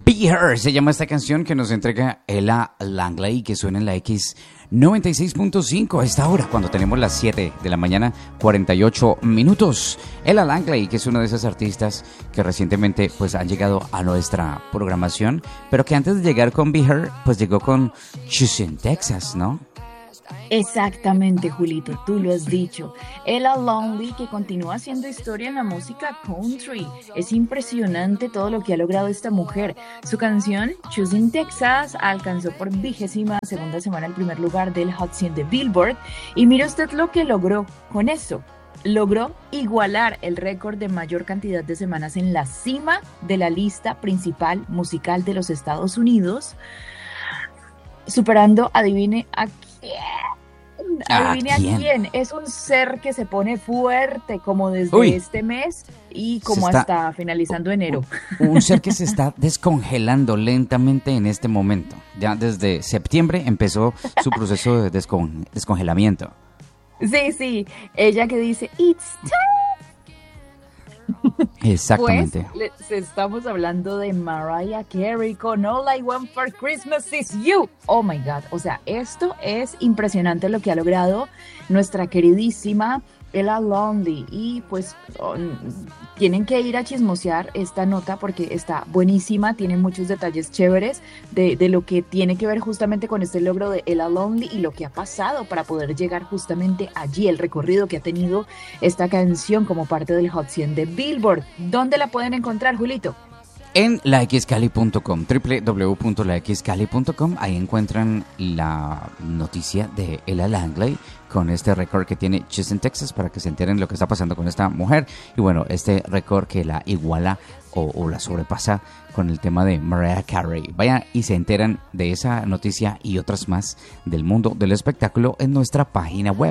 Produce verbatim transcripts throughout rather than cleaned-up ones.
Be Her se llama esta canción que nos entrega Ella Langley, que suena en la X noventa y seis punto cinco a esta hora, cuando tenemos las siete de la mañana, cuarenta y ocho minutos. Ella Langley, que es una de esas artistas que recientemente pues han llegado a nuestra programación, pero que antes de llegar con Be Her, pues llegó con Houston, Texas, ¿no? Exactamente, Julito, tú lo has dicho. Ella Lonely, que continúa haciendo historia en la música country. Es impresionante todo lo que ha logrado esta mujer. Su canción, Choosing Texas, alcanzó por vigésima segunda semana el primer lugar del Hot cien de Billboard. Y mire usted lo que logró con eso. Logró igualar el récord de mayor cantidad de semanas en la cima de la lista principal musical de los Estados Unidos, superando, adivine a quién. Adivine ¿A a quién? quién. Es un ser que se pone fuerte como desde Uy. este mes y como Se está- hasta finalizando enero. Un ser que se está descongelando lentamente en este momento. Ya desde septiembre empezó su proceso de descon- descongelamiento. Sí, sí. Ella que dice, it's time. Exactamente. Pues le- estamos hablando de Mariah Carey con All I Want for Christmas is You. Oh my God. O sea, esto es impresionante lo que ha logrado nuestra queridísima Ella Lonely. Y pues oh, tienen que ir a chismosear esta nota porque está buenísima. Tiene muchos detalles chéveres de, de lo que tiene que ver justamente con este logro de Ella Lonely y lo que ha pasado para poder llegar justamente allí, el recorrido que ha tenido esta canción como parte del Hot cien de Billboard. ¿Dónde la pueden encontrar, Julito? En la x cali punto com, doble u doble u doble u punto la x cali punto com, ahí encuentran la noticia de Ella Langley con este récord que tiene Houston, Texas, para que se enteren lo que está pasando con esta mujer. Y bueno, este récord que la iguala o, o la sobrepasa con el tema de Mariah Carey. Vayan y se enteran de esa noticia y otras más del mundo del espectáculo en nuestra página web.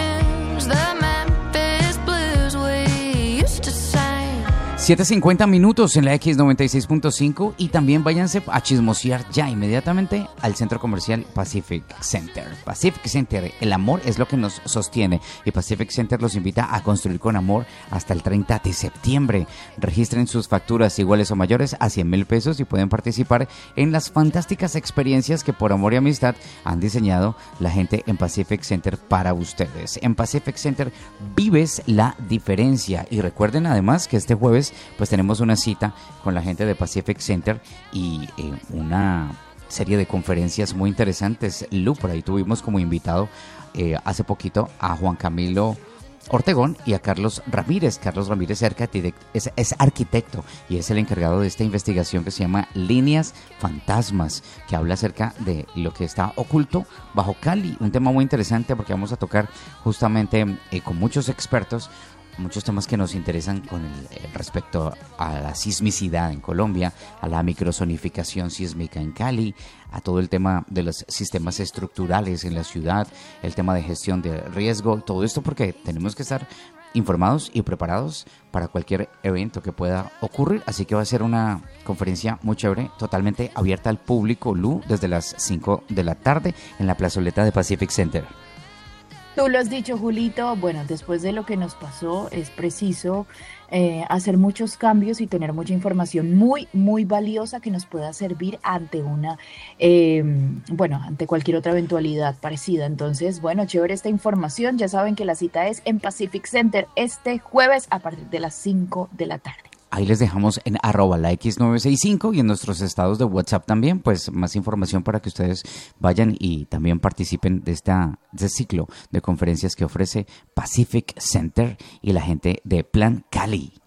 siete cincuenta minutos en la X noventa y seis punto cinco y también váyanse a chismosear ya inmediatamente al centro comercial Pacific Center. Pacific Center, el amor es lo que nos sostiene y Pacific Center los invita a construir con amor hasta el treinta de septiembre. Registren sus facturas iguales o mayores a cien mil pesos y pueden participar en las fantásticas experiencias que por amor y amistad han diseñado la gente en Pacific Center para ustedes. En Pacific Center vives la diferencia y recuerden además que este jueves pues tenemos una cita con la gente de Pacific Center y eh, una serie de conferencias muy interesantes. Lu, por ahí tuvimos como invitado eh, hace poquito a Juan Camilo Ortegón y a Carlos Ramírez. Carlos Ramírez es arquitecto, es, es arquitecto y es el encargado de esta investigación que se llama Líneas Fantasmas, que habla acerca de lo que está oculto bajo Cali. Un tema muy interesante porque vamos a tocar justamente eh, con muchos expertos muchos temas que nos interesan con el, el respecto a la sismicidad en Colombia, a la microzonificación sísmica en Cali, a todo el tema de los sistemas estructurales en la ciudad, el tema de gestión de riesgo, todo esto porque tenemos que estar informados y preparados para cualquier evento que pueda ocurrir, así que va a ser una conferencia muy chévere, totalmente abierta al público, Lu, desde las cinco de la tarde en la plazoleta de Pacific Center. Tú lo has dicho, Julito. Bueno, después de lo que nos pasó, es preciso eh, hacer muchos cambios y tener mucha información muy, muy valiosa que nos pueda servir ante una, eh, bueno, ante cualquier otra eventualidad parecida. Entonces, bueno, chévere esta información. Ya saben que la cita es en Pacific Center este jueves a partir de las cinco de la tarde. Ahí les dejamos en arroba la X novecientos sesenta y cinco y en nuestros estados de WhatsApp también, pues más información para que ustedes vayan y también participen de, esta, de este ciclo de conferencias que ofrece Pacific Center y la gente de Plan Cali.